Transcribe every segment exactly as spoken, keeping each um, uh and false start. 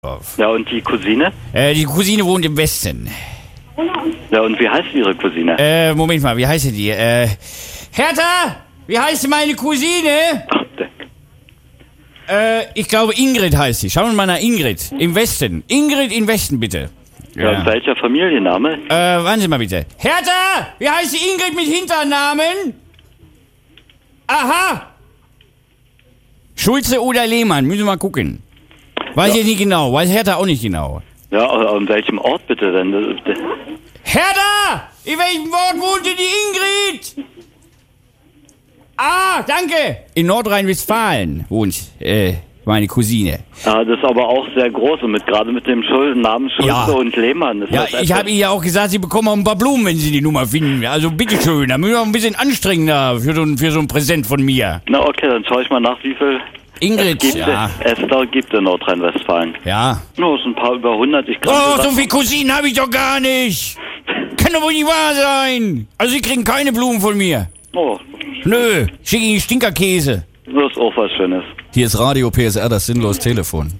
Ja, und die Cousine? Äh, die Cousine wohnt im Westen. Ja, und wie heißt Ihre Cousine? Äh, Moment mal, wie heißt die? Äh, Hertha, wie heißt meine Cousine? Ach, der- Äh, ich glaube Ingrid heißt sie. Schauen wir mal nach Ingrid. Im Westen. Ingrid im Westen, bitte. ja, und welcher Familienname? Äh, warten Sie mal bitte. Hertha, wie heißt die Ingrid mit Hinternamen? Aha. Schulze oder Lehmann, müssen wir mal gucken. Weiß Ja. ich nicht genau, weiß Hertha auch nicht genau. Ja, an welchem Ort bitte denn? Das- das- Hertha, in welchem Ort wohnte die Ingrid? Ah, danke. In Nordrhein-Westfalen wohnt äh, meine Cousine. Ja, das ist aber auch sehr groß und mit gerade mit dem Schul- Namen Schulze Ja. und Lehmann. Ist Ja, das ich etwas- habe ihr ja auch gesagt, Sie bekommen auch ein paar Blumen, wenn Sie die Nummer finden. Also bitteschön, da müssen wir ein bisschen anstrengender für so, ein, für so ein Präsent von mir. Na okay, dann schaue ich mal nach, wie viel Ingrid, gibt ja. es da gibt in Nordrhein-Westfalen. Ja. No, es sind ein paar über hundert. Ich kann Oh, gesagt- so viele Cousinen habe ich doch gar nicht. Kann doch wohl nicht wahr sein. Also Sie kriegen keine Blumen von mir. Oh, Nö, ich schicke Ihnen Stinkerkäse. das ist auch was Schönes. Hier ist Radio P S R, das sinnlos Telefon.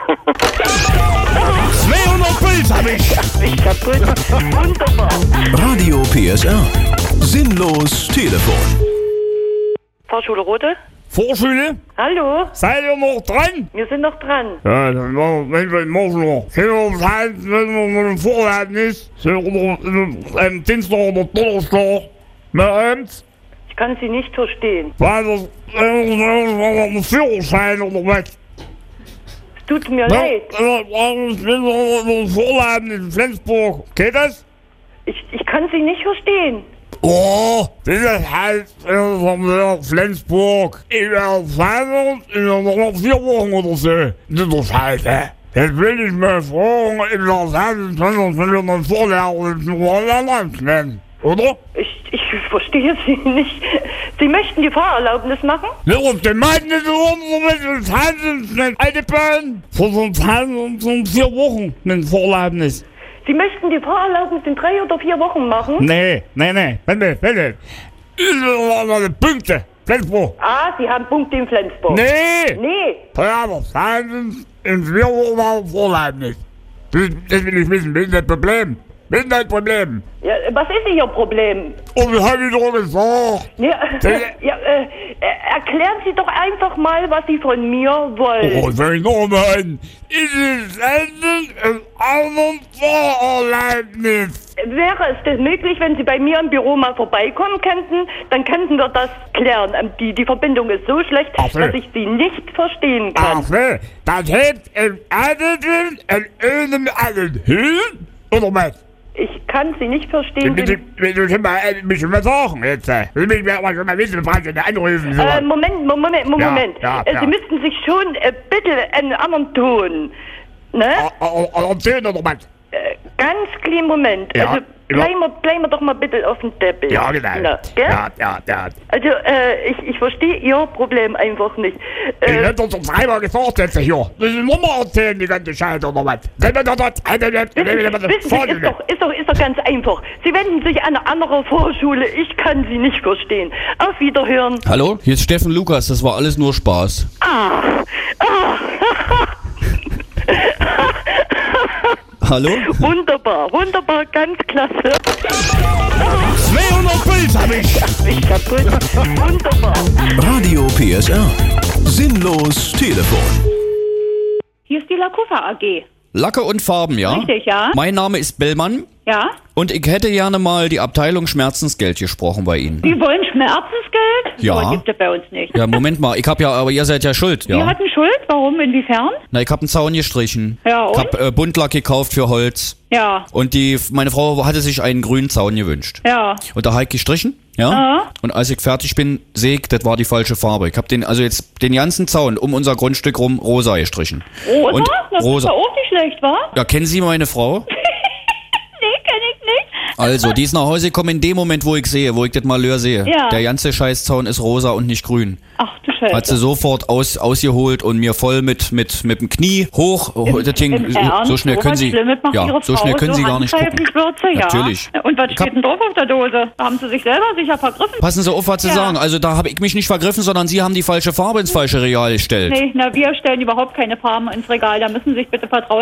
zweihundert Puls habe ich. Ich kaputt. Wunderbar. Radio P S R. Sinnlos Telefon. Fahrschule Rote? Vorschule? Hallo? Seid ihr noch dran? Wir sind noch dran. Ja, dann machen wir morgen noch. Können wir uns halt, wenn wir mit dem Vorladen ist, sind wir am Dienstag oder Donnerstag mit uns, Ich kann Sie nicht verstehen. weil das ein Führerschein oder was. Es tut mir leid. Wenn Vorladen in Flensburg, geht das? Ich, ich kann Sie nicht verstehen. Oh, das ist halt äh, Flensburg. Ich werde fahren in noch vier Wochen oder so. Das ist doch scheiße. Jetzt will ich mal fragen, in der Zeit, wenn wir einen Vorlehrer in Roland nennen, oder? Ich, ich verstehe Sie nicht. Sie möchten die Fahrerlaubnis machen? Ja, und den meinen nicht so, mit dem Handeln, alte Bahn. Vor so einem so vier Wochen mit dem Vorlebnis. Sie möchten die Fahrerlaubnis in drei oder vier Wochen machen? Nee, nee, nee, warte, warte. Punkte, Flensburg. Ah, Sie haben Punkte in Flensburg. Nee! Nee. Ja, aber Handeln in vier Wochen war Vorlebnis. Das, das will ich wissen, das ist das Problem. Das ist das Problem. Ja, was ist Ihr Problem? Und das habe ich doch gesagt. Ja, ja, äh, äh, erklären Sie doch einfach mal, was Sie von mir wollen. Oh, soll ich noch mal ein? Ist es endlich ein anderes Fahrerlebnis? Wäre es denn möglich, wenn Sie bei mir im Büro mal vorbeikommen könnten, dann könnten wir das klären. Ähm, Die, die Verbindung ist so schlecht, Ach so. dass ich Sie nicht verstehen kann. Ach so, das hebt im einen in einem anderen Höhen? Oder was? Ich kann Sie nicht verstehen. Bitte, bitte, schon mal, äh, mich schon mal sagen jetzt. äh. Will mich mal schon mal wissen, was Sie da anrufen. So. Äh, Moment, Moment, Moment. Ja, ja, Äh, ja. Sie müssten sich schon äh, bitte einen anderen Ton. Ne? Erzählen oder was? Äh, ganz kleinen Moment. Ja, Also ja. bleiben wir, bleiben wir doch mal bitte auf dem Teppich. Ja, genau. Na, gell? Ja, ja, ja. Also, äh, ich, ich verstehe Ihr Problem einfach nicht. Ich Äh, hab doch schon dreimal gesagt jetzt hier. Das ist nur mal erzählen, die ganze Scheiße oder was? Wenn wir doch dort... Wissen Sie, wissen Sie, ist doch, ist, doch, ist doch ganz einfach. Sie wenden sich an eine andere Vorschule. Ich kann Sie nicht verstehen. Auf Wiederhören. Hallo, hier ist Steffen Lukas, das war alles nur Spaß. Ah, ah, Hallo? wunderbar, wunderbar, ganz klasse. zweihundert Puls hab ich. Ich kaputt. Wunderbar. Radio P S R. Sinnlos Telefon. Hier ist die Lakufa A G. Lacke und Farben, ja? Richtig, ja. Mein Name ist Bellmann Ja? und ich hätte gerne mal die Abteilung Schmerzensgeld gesprochen bei Ihnen. Sie wollen Schmerzensgeld? Ja. So gibt es bei uns nicht. Ja, Moment mal, ich hab ja, aber ihr seid ja schuld, Wir ja? hatten Schuld? Warum? Inwiefern? Na, ich hab einen Zaun gestrichen. Ja, Ich und? hab äh, Buntlack gekauft für Holz. Ja. Und die, meine Frau hatte sich einen grünen Zaun gewünscht. Ja. Und da hab ich gestrichen, ja? Ja. Und als ich fertig bin, sehe ich, das war die falsche Farbe. Ich hab den, also jetzt den ganzen Zaun um unser Grundstück rum rosa gestrichen. Rosa? Und Das rosa. ist ja auch nicht schlecht, wa? Ja, kennen Sie meine Frau? Nee, kenn ich nicht. Also, die ist nach Hause gekommen in dem Moment, wo ich sehe, wo ich das Malheur sehe. Ja. Der ganze Scheißzaun ist rosa und nicht grün. Ach du Scheiße. Hat sie sofort aus, ausgeholt und mir voll mit, mit, mit dem Knie hoch. Im, das Ding, im so, Ernst? so schnell können was Sie, Schlimmes macht ja, Ihre so Frau, schnell können Sie gar nicht gucken. Handgreiflich wird sie, ja. Natürlich. Und was Ich hab- steht denn drauf auf der Dose? Da haben Sie sich selber sicher vergriffen. Passen Sie auf, was Sie Ja. sagen. Also da habe ich mich nicht vergriffen, sondern Sie haben die falsche Farbe ins falsche Regal gestellt. Nee, na, wir stellen überhaupt keine Farben ins Regal. Da müssen Sie sich bitte vertrauen.